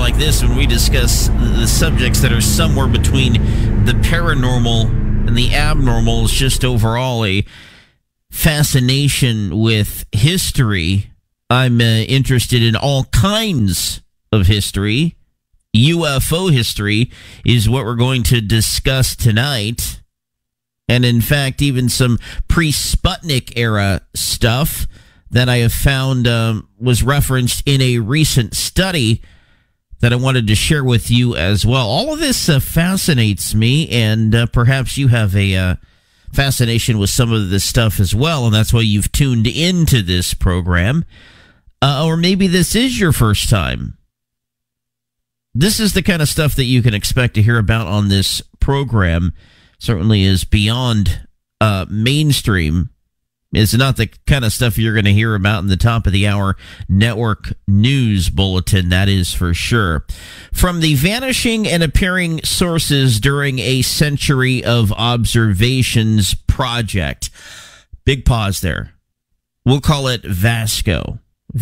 like this when we discuss the subjects that are somewhere between the paranormal and the abnormal. It's just overall a fascination with history. I'm interested in all kinds of history. UFO history is what we're going to discuss tonight. And in fact, even some pre-Sputnik era stuff that I have found was referenced in a recent study that I wanted to share with you as well. All of this fascinates me, and perhaps you have a fascination with some of this stuff as well, and that's why you've tuned into this program. Or maybe this is your first time. This is the kind of stuff that you can expect to hear about on this program. Certainly is beyond mainstream. It's not the kind of stuff you're going to hear about in the top of the hour network news bulletin, that is for sure. From the vanishing and appearing sources during a century of observations project. Big pause there. We'll call it VASCO.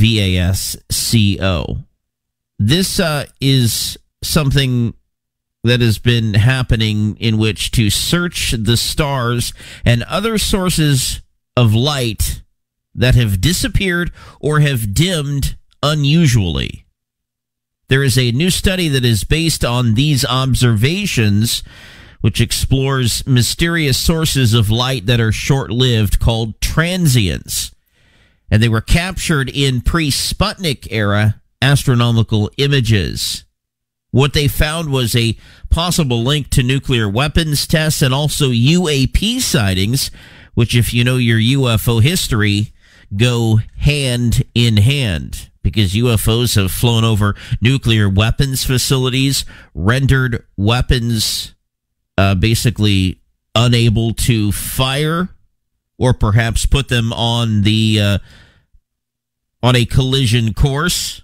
VASCO. This is something that has been happening in which to search the stars and other sources of light that have disappeared or have dimmed unusually. There is a new study that is based on these observations, which explores mysterious sources of light that are short-lived, called transients. And they were captured in pre-Sputnik era astronomical images. What they found was a possible link to nuclear weapons tests and also UAP sightings, which, if you know your UFO history, go hand in hand, because UFOs have flown over nuclear weapons facilities, rendered weapons basically unable to fire, or perhaps put them on a collision course.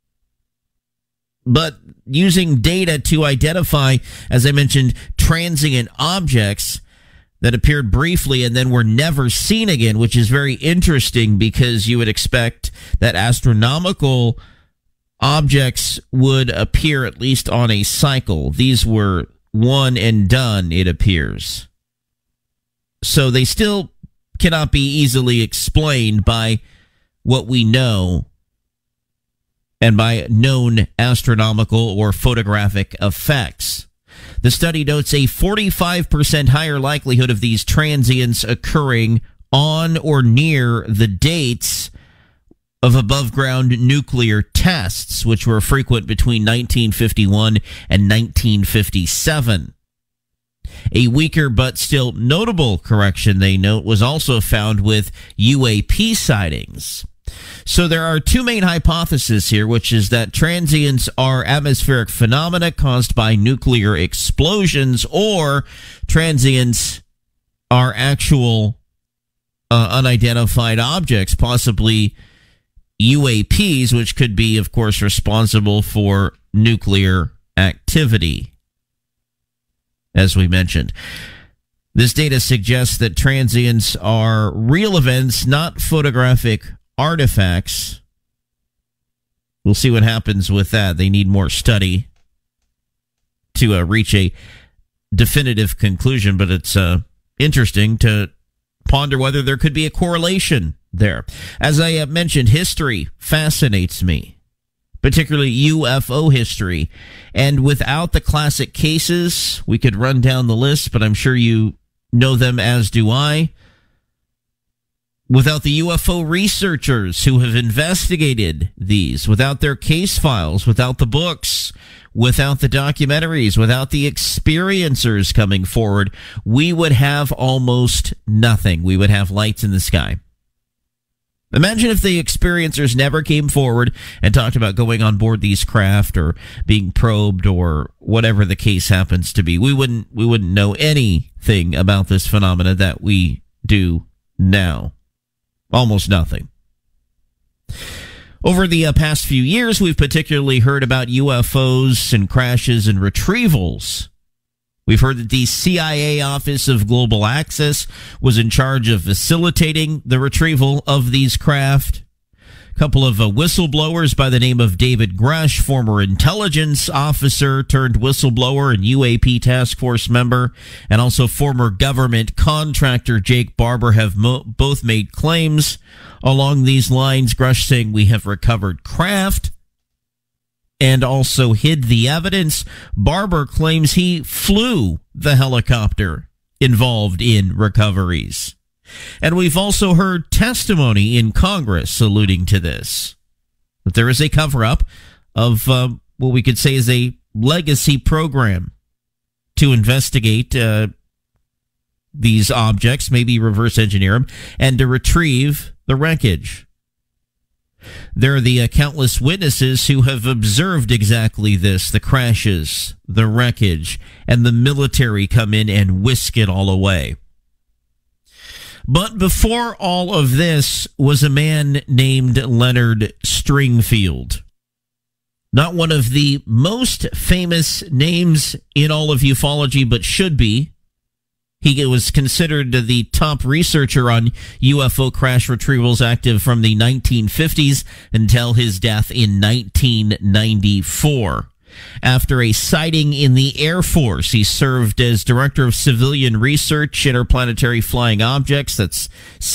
But using data to identify, as I mentioned, transient objects that appeared briefly and then were never seen again, which is very interesting because you would expect that astronomical objects would appear at least on a cycle. These were one and done, it appears. So they still cannot be easily explained by what we know and by known astronomical or photographic effects. The study notes a 45% higher likelihood of these transients occurring on or near the dates of above-ground nuclear tests, which were frequent between 1951 and 1957. A weaker but still notable correction, they note, was also found with UAP sightings. So there are two main hypotheses here, which is that transients are atmospheric phenomena caused by nuclear explosions, or transients are actual unidentified objects, possibly UAPs, which could be, of course, responsible for nuclear activity, as we mentioned. This data suggests that transients are real events, not photographic artifacts. We'll see what happens with that. They need more study to reach a definitive conclusion, but it's interesting to ponder whether there could be a correlation there. As I mentioned, history fascinates me, particularly UFO history. And without the classic cases, we could run down the list, but I'm sure you know them, as do I. Without the UFO researchers who have investigated these, without their case files, without the books, without the documentaries, without the experiencers coming forward, we would have almost nothing. We would have lights in the sky. Imagine if the experiencers never came forward and talked about going on board these craft or being probed or whatever the case happens to be. We wouldn't know anything about this phenomena that we do now. Almost nothing. Over the past few years, we've particularly heard about UFOs and crashes and retrievals. We've heard that the CIA Office of Global Access was in charge of facilitating the retrieval of these craft. couple of whistleblowers by the name of David Grush, former intelligence officer turned whistleblower and UAP task force member, and also former government contractor Jake Barber have both made claims along these lines. Grush saying we have recovered craft and also hid the evidence. Barber claims he flew the helicopter involved in recoveries. And we've also heard testimony in Congress alluding to this, that there is a cover-up of what we could say is a legacy program to investigate these objects, maybe reverse engineer them, and to retrieve the wreckage. There are the countless witnesses who have observed exactly this, the crashes, the wreckage, and the military come in and whisk it all away. But before all of this was a man named Leonard Stringfield. Not one of the most famous names in all of ufology, but should be. He was considered the top researcher on UFO crash retrievals, active from the 1950s until his death in 1994. After a sighting in the Air Force, he served as Director of Civilian Research, Interplanetary Flying Objects, that's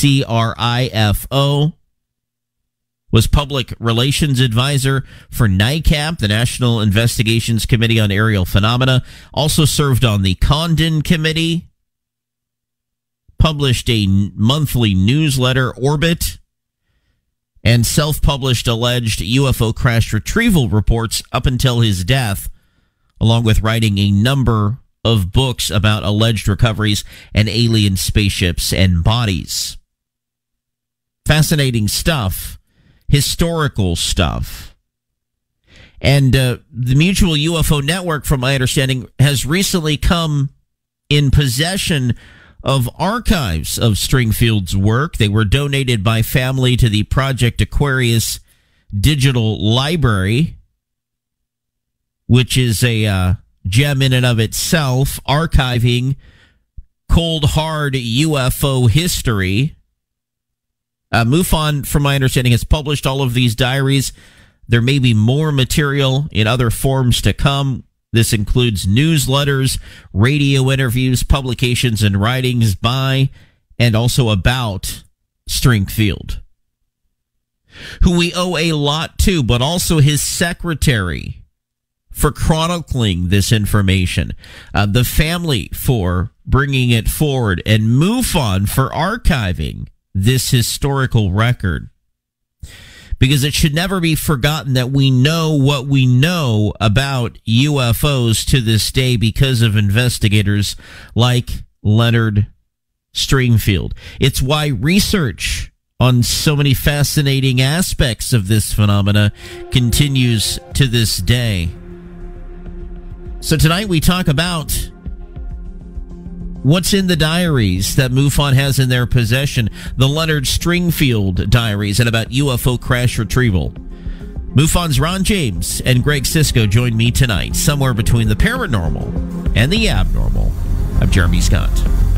CRIFO, was Public Relations Advisor for NICAP, the National Investigations Committee on Aerial Phenomena, also served on the Condon Committee, published a monthly newsletter, Orbit, and self-published alleged UFO crash retrieval reports up until his death, along with writing a number of books about alleged recoveries and alien spaceships and bodies. Fascinating stuff, historical stuff. And the Mutual UFO Network, from my understanding, has recently come in possession of archives of Stringfield's work. They were donated by family to the Project Aquarius Digital Library, which is a gem in and of itself, archiving cold, hard UFO history. MUFON, from my understanding, has published all of these diaries. There may be more material in other forms to come. This includes newsletters, radio interviews, publications, and writings by and also about Stringfield, who we owe a lot to, but also his secretary for chronicling this information, the family for bringing it forward, and MUFON for archiving this historical record. Because it should never be forgotten that we know what we know about UFOs to this day because of investigators like Leonard Stringfield. It's why research on so many fascinating aspects of this phenomena continues to this day. So tonight we talk about what's in the diaries that MUFON has in their possession, the Leonard Stringfield diaries, and about UFO crash retrieval. MUFON's Ron James and Greg Sisko join me tonight, somewhere between the paranormal and the abnormal. I'm Jeremy Scott.